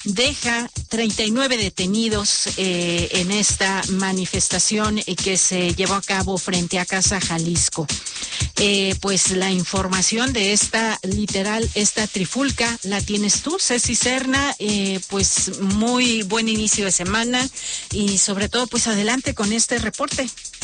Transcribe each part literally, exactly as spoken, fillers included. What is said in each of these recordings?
deja treinta y nueve detenidos eh, en esta manifestación eh, que se llevó a cabo frente a Casa Jalisco. Eh, pues la información de esta literal, esta trifulca, la tienes tú, Ceci Serna. Eh, pues muy buen inicio de semana y sobre todo pues adelante con este reporte.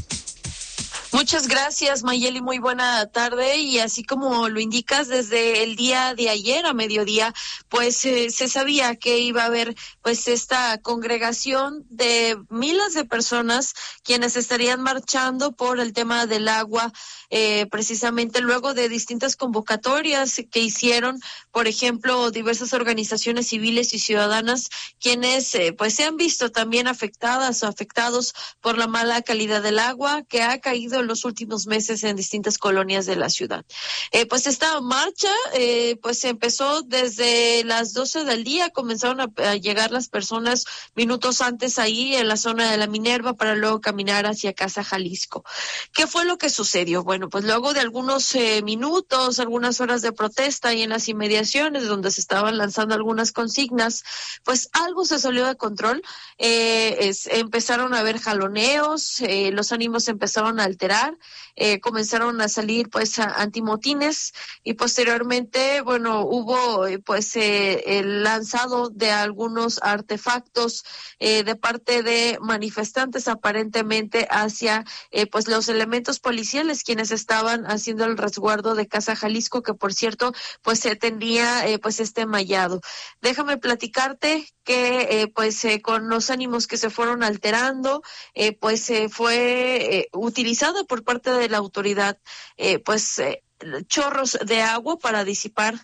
Muchas gracias, Mayeli, muy buena tarde. Y así como lo indicas, desde el día de ayer a mediodía, pues eh, se sabía que iba a haber pues esta congregación de miles de personas quienes estarían marchando por el tema del agua, eh, precisamente luego de distintas convocatorias que hicieron, por ejemplo, diversas organizaciones civiles y ciudadanas, quienes eh, pues se han visto también afectadas o afectados por la mala calidad del agua que ha caído en los últimos meses en distintas colonias de la ciudad. Eh, pues esta marcha eh, pues empezó desde las doce del día, comenzaron a, a llegar las personas minutos antes ahí en la zona de la Minerva para luego caminar hacia Casa Jalisco. ¿Qué fue lo que sucedió? Bueno, pues luego de algunos eh, minutos, algunas horas de protesta ahí en las inmediaciones donde se estaban lanzando algunas consignas, pues algo se salió de control, eh, es, empezaron a haber jaloneos, eh, los ánimos empezaron a alterar. Eh, comenzaron a salir pues a, antimotines y posteriormente, bueno, hubo eh, pues eh, el lanzado de algunos artefactos eh, de parte de manifestantes aparentemente hacia eh, pues los elementos policiales quienes estaban haciendo el resguardo de Casa Jalisco, que por cierto pues se tendría eh, pues este mallado. Déjame platicarte que eh, pues eh, con los ánimos que se fueron alterando, eh, pues eh, fue eh, utilizada por parte de la autoridad eh, pues eh, chorros de agua para disipar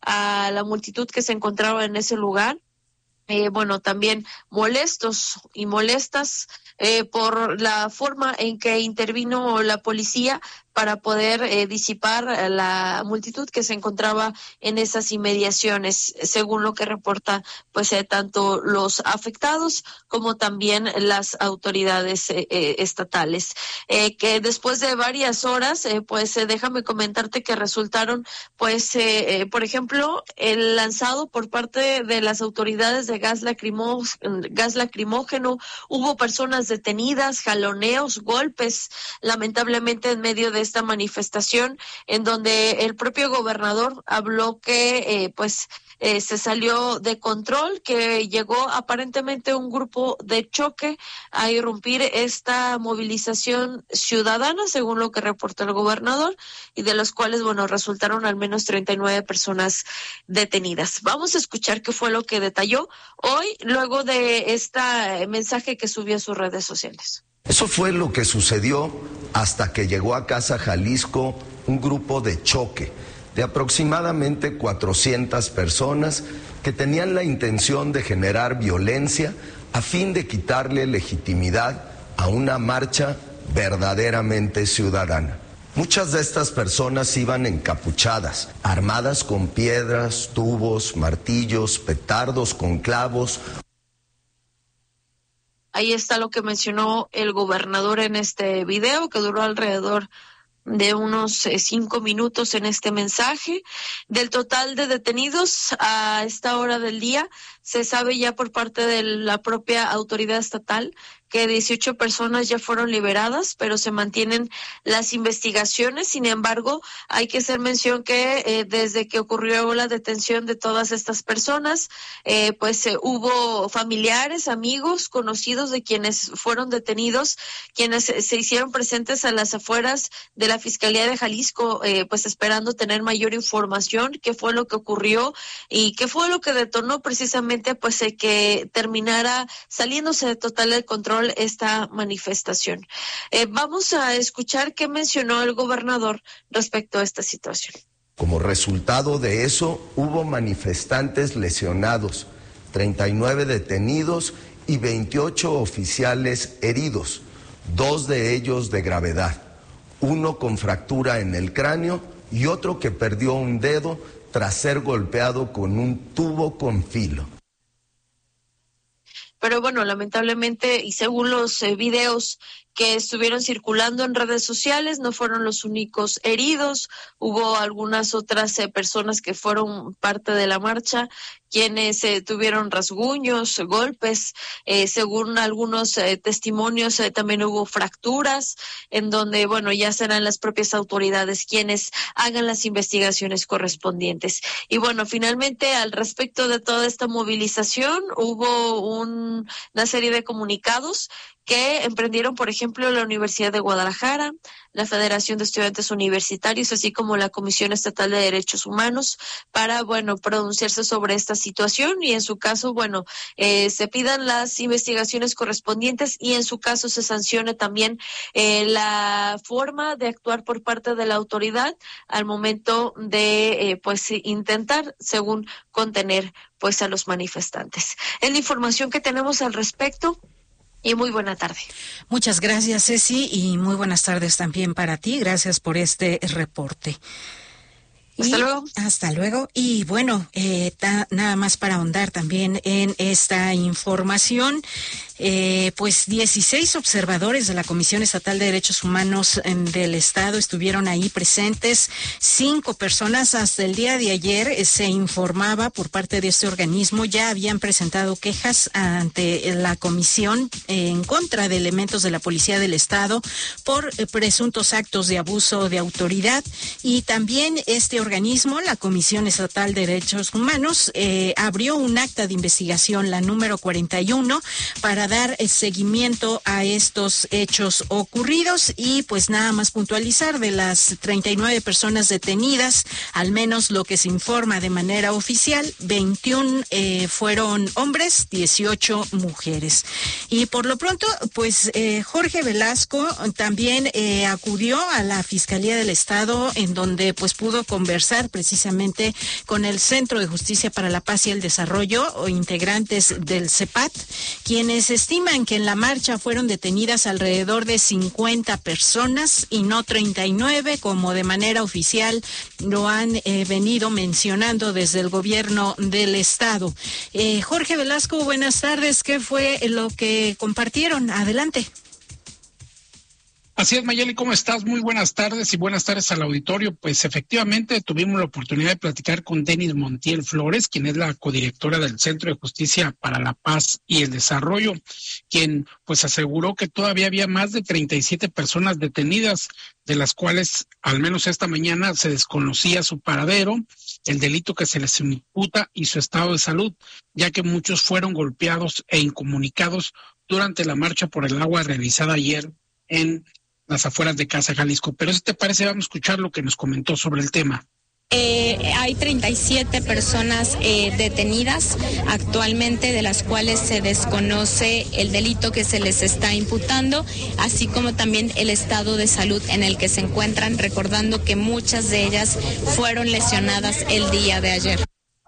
a la multitud que se encontraba en ese lugar. Eh, bueno, también molestos y molestas eh, por la forma en que intervino la policía para poder eh, disipar a la multitud que se encontraba en esas inmediaciones, según lo que reporta pues eh, tanto los afectados como también las autoridades eh, eh, estatales, eh, que después de varias horas, eh, pues eh, déjame comentarte que resultaron pues, eh, eh, por ejemplo, el lanzado por parte de las autoridades de gas lacrimó, gas lacrimógeno, hubo personas detenidas, jaloneos, golpes, lamentablemente en medio de esta manifestación, en donde el propio gobernador habló que eh, pues eh, se salió de control, que llegó aparentemente un grupo de choque a irrumpir esta movilización ciudadana, según lo que reportó el gobernador, y de los cuales, bueno, resultaron al menos treinta y nueve personas detenidas. Vamos a escuchar qué fue lo que detalló hoy, luego de este mensaje que subió a sus redes sociales. Eso fue lo que sucedió hasta que llegó a Casa Jalisco un grupo de choque de aproximadamente cuatrocientas personas que tenían la intención de generar violencia a fin de quitarle legitimidad a una marcha verdaderamente ciudadana. Muchas de estas personas iban encapuchadas, armadas con piedras, tubos, martillos, petardos con clavos. Ahí está lo que mencionó el gobernador en este video, que duró alrededor de unos eh, cinco minutos en este mensaje. Del total de detenidos a esta hora del día, se sabe ya por parte de la propia autoridad estatal que dieciocho personas ya fueron liberadas, pero se mantienen las investigaciones. Sin embargo, hay que hacer mención que eh, desde que ocurrió la detención de todas estas personas, eh, pues eh, hubo familiares, amigos, conocidos de quienes fueron detenidos, quienes eh, se hicieron presentes a las afueras de la Fiscalía de Jalisco, eh, pues esperando tener mayor información, qué fue lo que ocurrió y qué fue lo que detonó precisamente pues eh, que terminara saliéndose de total el control esta manifestación. Eh, vamos a escuchar qué mencionó el gobernador respecto a esta situación. Como resultado de eso, hubo manifestantes lesionados, treinta y nueve detenidos y veintiocho oficiales heridos, dos de ellos de gravedad, uno con fractura en el cráneo y otro que perdió un dedo tras ser golpeado con un tubo con filo. Pero bueno, lamentablemente y según los eh, videos que estuvieron circulando en redes sociales. No fueron los únicos heridos, hubo algunas otras eh, personas que fueron parte de la marcha quienes eh, tuvieron rasguños, golpes, eh, según algunos eh, testimonios eh, también hubo fracturas, en donde, bueno, ya serán las propias autoridades quienes hagan las investigaciones correspondientes. Y bueno, finalmente, al respecto de toda esta movilización, hubo un, una serie de comunicados que emprendieron, por ejemplo, la Universidad de Guadalajara, la Federación de Estudiantes Universitarios, así como la Comisión Estatal de Derechos Humanos, para, bueno, pronunciarse sobre esta situación y en su caso, bueno, eh, se pidan las investigaciones correspondientes y en su caso se sancione también eh, la forma de actuar por parte de la autoridad al momento de, eh, pues, intentar, según, contener, pues, a los manifestantes. Es la información que tenemos al respecto. Y muy buena tarde. Muchas gracias, Ceci, y muy buenas tardes también para ti. Gracias por este reporte. Hasta y luego. Hasta luego. Y bueno, eh, ta, nada más para ahondar también en esta información. Eh, pues dieciséis observadores de la Comisión Estatal de Derechos Humanos en, del Estado estuvieron ahí presentes. Cinco personas hasta el día de ayer eh, se informaba por parte de este organismo ya habían presentado quejas ante la comisión eh, en contra de elementos de la Policía del Estado por eh, presuntos actos de abuso de autoridad. Y también este organismo, la Comisión Estatal de Derechos Humanos, eh, abrió un acta de investigación, la número cuarenta y uno, para dar seguimiento a estos hechos ocurridos y pues nada más puntualizar de las treinta y nueve personas detenidas, al menos lo que se informa de manera oficial, veintiuno eh, fueron hombres, dieciocho mujeres. Y por lo pronto, pues eh, Jorge Velasco también eh, acudió a la Fiscalía del Estado en donde pues pudo conversar precisamente con el Centro de Justicia para la Paz y el Desarrollo o integrantes del CEPAT, quienes estiman que en la marcha fueron detenidas alrededor de cincuenta personas y no treinta y nueve, como de manera oficial lo han eh, venido mencionando desde el gobierno del Estado. Eh, Jorge Velasco, buenas tardes. ¿Qué fue lo que compartieron? Adelante. Así es, Mayeli, ¿cómo estás? Muy buenas tardes y buenas tardes al auditorio. Pues efectivamente tuvimos la oportunidad de platicar con Denis Montiel Flores, quien es la codirectora del Centro de Justicia para la Paz y el Desarrollo, quien pues aseguró que todavía había más de treinta y siete personas detenidas, de las cuales al menos esta mañana se desconocía su paradero, el delito que se les imputa y su estado de salud, ya que muchos fueron golpeados e incomunicados durante la marcha por el agua realizada ayer en las afueras de Casa Jalisco. Pero si te parece, vamos a escuchar lo que nos comentó sobre el tema. Eh, hay treinta y siete personas eh, detenidas actualmente, de las cuales se desconoce el delito que se les está imputando, así como también el estado de salud en el que se encuentran, recordando que muchas de ellas fueron lesionadas el día de ayer.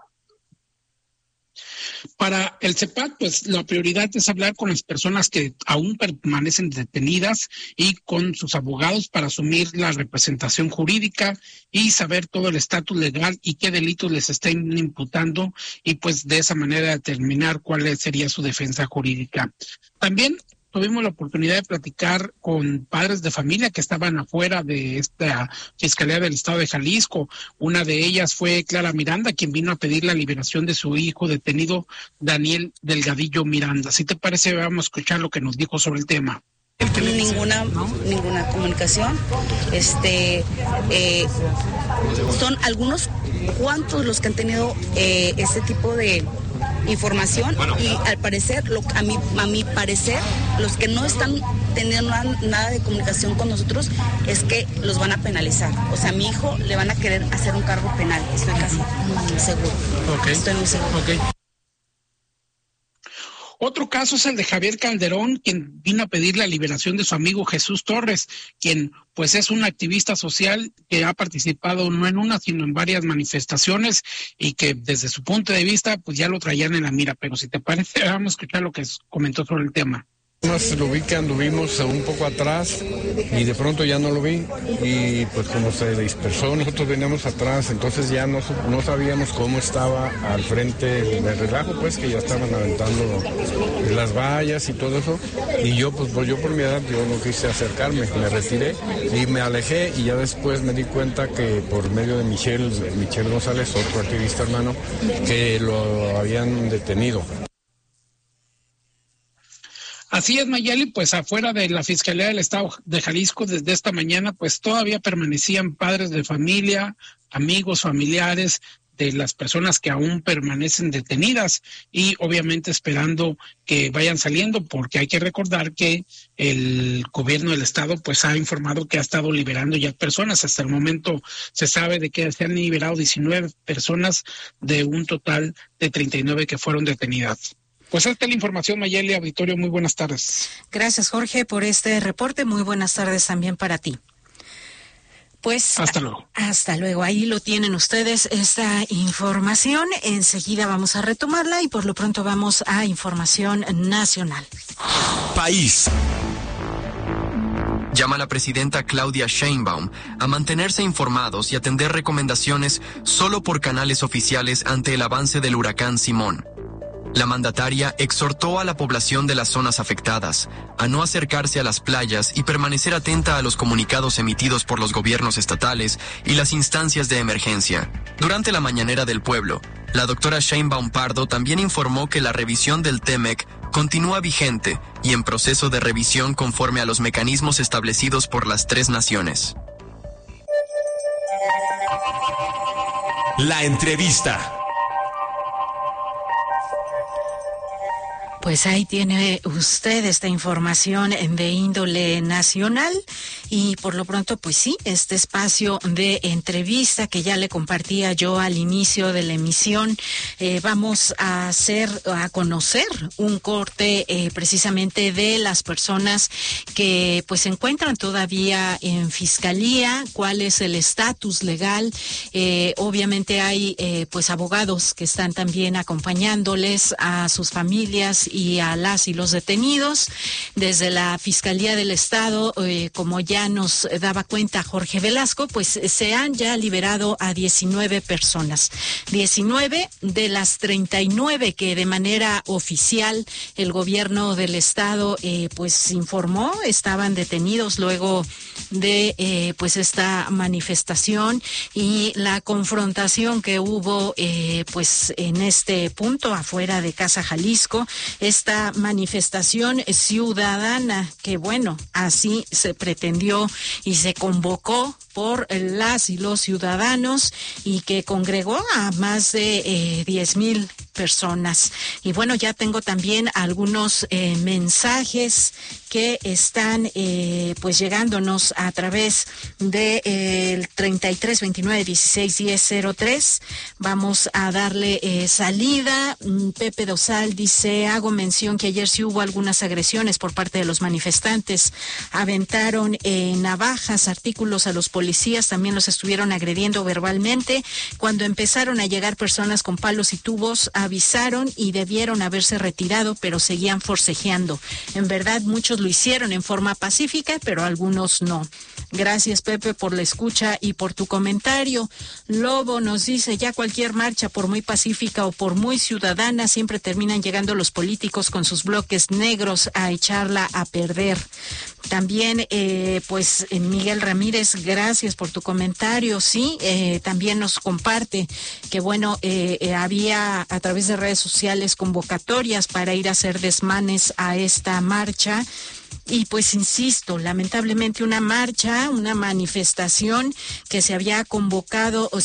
Para el CEPAT, pues la prioridad es hablar con las personas que aún permanecen detenidas y con sus abogados para asumir la representación jurídica y saber todo el estatus legal y qué delitos les estén imputando y pues de esa manera determinar cuál sería su defensa jurídica. También tuvimos la oportunidad de platicar con padres de familia que estaban afuera de esta Fiscalía del Estado de Jalisco. Una de ellas fue Clara Miranda, quien vino a pedir la liberación de su hijo detenido, Daniel Delgadillo Miranda. Si te parece, vamos a escuchar lo que nos dijo sobre el tema. Ninguna, ninguna comunicación. Este, eh, son algunos cuantos los que han tenido eh, este tipo de información y al parecer, lo, a, mi, a mi parecer, los que no están teniendo nada, nada de comunicación con nosotros es que los van a penalizar. O sea, a mi hijo le van a querer hacer un cargo penal. Estoy casi muy seguro. Okay. Estoy muy seguro. Okay. Otro caso es el de Javier Calderón, quien vino a pedir la liberación de su amigo Jesús Torres, quien pues es un activista social que ha participado no en una, sino en varias manifestaciones y que desde su punto de vista pues ya lo traían en la mira. Pero si te parece, vamos a escuchar lo que comentó sobre el tema. Más lo vi que anduvimos un poco atrás y de pronto ya no lo vi y pues como se dispersó, nosotros veníamos atrás, entonces ya no, no sabíamos cómo estaba al frente del relajo, pues que ya estaban aventando las vallas y todo eso, y yo pues, pues yo por mi edad yo no quise acercarme, me retiré y me alejé, y ya después me di cuenta que por medio de Michelle, Michelle González, otro activista hermano, que lo habían detenido. Así es, Mayeli, pues afuera de la Fiscalía del Estado de Jalisco desde esta mañana, pues todavía permanecían padres de familia, amigos, familiares de las personas que aún permanecen detenidas y obviamente esperando que vayan saliendo, porque hay que recordar que el gobierno del Estado pues ha informado que ha estado liberando ya personas. Hasta el momento se sabe de que se han liberado diecinueve personas de un total de treinta y nueve que fueron detenidas. Pues esta es la información, Mayeli, auditorio, muy buenas tardes. Gracias, Jorge, por este reporte. Muy buenas tardes también para ti. Pues hasta luego. Hasta luego. Ahí lo tienen ustedes, esta información. Enseguida vamos a retomarla y por lo pronto vamos a información nacional. País. Llama a la presidenta Claudia Sheinbaum a mantenerse informados y atender recomendaciones solo por canales oficiales ante el avance del huracán Simón. La mandataria exhortó a la población de las zonas afectadas a no acercarse a las playas y permanecer atenta a los comunicados emitidos por los gobiernos estatales y las instancias de emergencia. Durante la mañanera del pueblo, la doctora Sheinbaum Pardo también informó que la revisión del TEMEC continúa vigente y en proceso de revisión conforme a los mecanismos establecidos por las tres naciones. La entrevista. Pues ahí tiene usted esta información de índole nacional y por lo pronto pues sí, este espacio de entrevista que ya le compartía yo al inicio de la emisión, eh, vamos a hacer, a conocer un corte eh, precisamente de las personas que pues se encuentran todavía en fiscalía, cuál es el estatus legal. Eh, obviamente hay eh, pues abogados que están también acompañándoles a sus familias y a las y los detenidos. Desde la Fiscalía del Estado, eh, como ya nos daba cuenta Jorge Velasco, pues se han ya liberado a diecinueve personas. diecinueve de las treinta y nueve que de manera oficial el gobierno del Estado eh, pues informó estaban detenidos luego de eh, pues esta manifestación y la confrontación que hubo eh, pues en este punto afuera de Casa Jalisco. Esta manifestación ciudadana que, bueno, así se pretendió y se convocó por las y los ciudadanos y que congregó a más de eh, diez mil personas. Y bueno, ya tengo también algunos eh, mensajes que están eh, pues llegándonos a través de eh, el treinta y tres veintinueve dieciséis diez cero tres. Vamos a darle eh, salida. Pepe Dosal dice, hago mención que ayer sí hubo algunas agresiones por parte de los manifestantes. Aventaron eh, navajas, artículos a los policías, también los estuvieron agrediendo verbalmente. Cuando empezaron a llegar personas con palos y tubos, avisaron y debieron haberse retirado, pero seguían forcejeando. En verdad, muchos lo hicieron en forma pacífica, pero algunos no. Gracias, Pepe, por la escucha y por tu comentario. Lobo nos dice, ya cualquier marcha, por muy pacífica o por muy ciudadana, siempre terminan llegando los políticos con sus bloques negros a echarla a perder. También, eh, pues, Miguel Ramírez, gracias por tu comentario. Sí, eh, también nos comparte que, bueno, eh, eh, había a través de redes sociales convocatorias para ir a hacer desmanes a esta marcha. Y pues insisto, lamentablemente una marcha, una manifestación que se había convocado